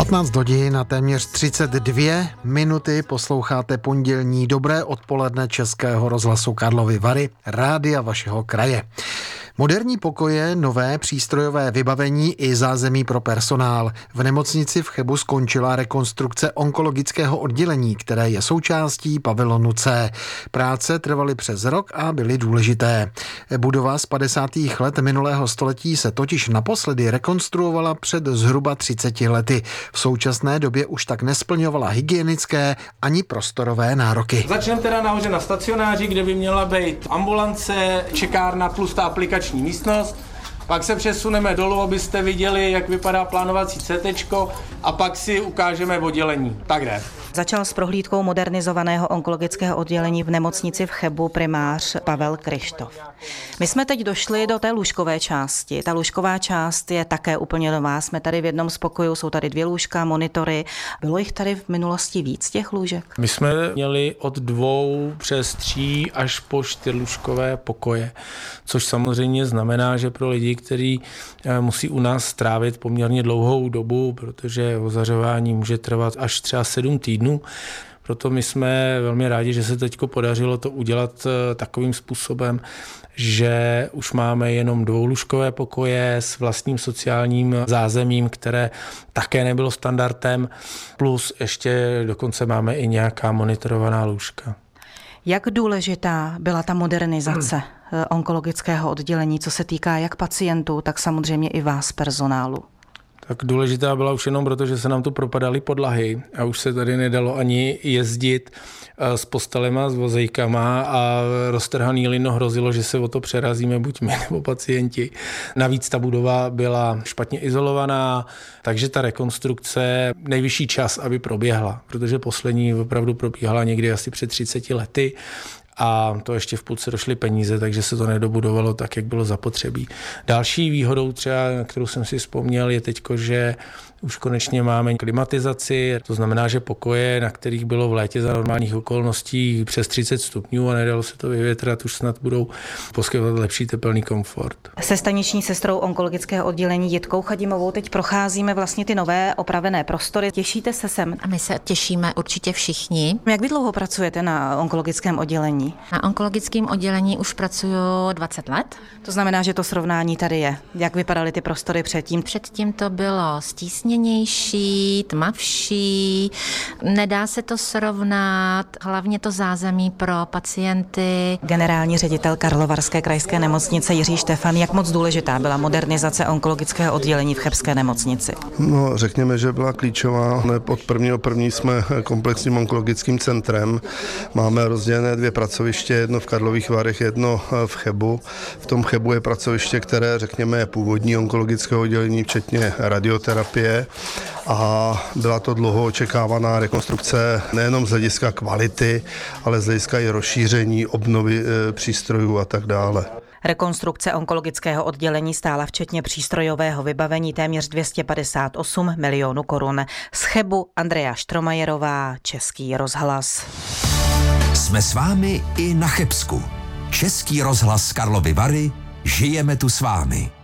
15 hodin a téměř 32 minuty posloucháte pondělní dobré odpoledne Českého rozhlasu Karlovy Vary, rádia vašeho kraje. Moderní pokoje, nové přístrojové vybavení i zázemí pro personál. V nemocnici v Chebu skončila rekonstrukce onkologického oddělení, které je součástí pavilonu C. Práce trvaly přes rok a byly důležité. Budova z 50. let minulého století se totiž naposledy rekonstruovala před zhruba 30 lety. V současné době už tak nesplňovala hygienické ani prostorové nároky. Začneme teda nahoře na stacionáři, kde by měla být ambulance, čekárna plus ta aplikační místnost. Pak se přesuneme dolů, abyste viděli, jak vypadá plánovací CTčko, a pak si ukážeme oddělení. Tak jde. Začal s prohlídkou modernizovaného onkologického oddělení v nemocnici v Chebu primář Pavel Kryštof. My jsme teď došli do té lůžkové části. Ta lůžková část je také úplně nová. Jsme tady v jednom z pokojů, jsou tady 2 lůžka, monitory. Bylo jich tady v minulosti víc těch lůžek? My jsme měli od 2 přes 3 až po 4 lůžkové pokoje, což samozřejmě znamená, že pro lidi, kteří musí u nás strávit poměrně dlouhou dobu, protože ozařování může trvat až třeba 7 týdnů. Proto my jsme velmi rádi, že se teď podařilo to udělat takovým způsobem, že už máme jenom 2lůžkové pokoje s vlastním sociálním zázemím, které také nebylo standardem, plus ještě dokonce máme i nějaká monitorovaná lůžka. Jak důležitá byla ta modernizace onkologického oddělení, co se týká jak pacientů, tak samozřejmě i vás, personálu? Tak důležitá byla už jenom proto, že se nám tu propadaly podlahy a už se tady nedalo ani jezdit s postelema, s vozejkama a roztrhaný lino hrozilo, že se o to přerazíme buď my nebo pacienti. Navíc ta budova byla špatně izolovaná, takže ta rekonstrukce nejvyšší čas, aby proběhla, protože poslední opravdu probíhala někdy asi před 30 lety. A to ještě v půlce došly peníze, takže se to nedobudovalo tak, jak bylo zapotřebí. Další výhodou třeba, kterou jsem si vzpomněl, je teďko, že už konečně máme klimatizaci, to znamená, že pokoje, na kterých bylo v létě za normálních okolností přes 30 stupňů a nedalo se to vyvětrat, už snad budou poskytovat lepší tepelný komfort. Se staniční sestrou onkologického oddělení Jitkou Chadimovou teď procházíme vlastně ty nové opravené prostory. Těšíte se sem? A my se těšíme určitě všichni. Jak vy dlouho pracujete na onkologickém oddělení? Na onkologickém oddělení už pracuju 20 let. To znamená, že to srovnání tady je. Jak vypadaly ty prostory předtím? Předtím to bylo stísněnější, tmavší, nedá se to srovnat, hlavně to zázemí pro pacienty. Generální ředitel Karlovarské krajské nemocnice Jiří Štefan, jak moc důležitá byla modernizace onkologického oddělení v chebské nemocnici? No, řekněme, že byla klíčová. Hned od 1.1. jsme komplexním onkologickým centrem. Máme rozdělené 2 pracoviště, jedno v Karlových Varech, jedno v Chebu. V tom Chebu je pracoviště, které, řekněme, je původní onkologického oddělení, včetně radioterapie. A byla to dlouho očekávaná rekonstrukce nejenom z hlediska kvality, ale z hlediska i rozšíření, obnovy přístrojů a tak dále. Rekonstrukce onkologického oddělení stála včetně přístrojového vybavení téměř 258 milionů korun. Z Chebu Andrea Štromajerová, Český rozhlas. Jsme s vámi i na Chebsku. Český rozhlas Karlovy Vary, žijeme tu s vámi.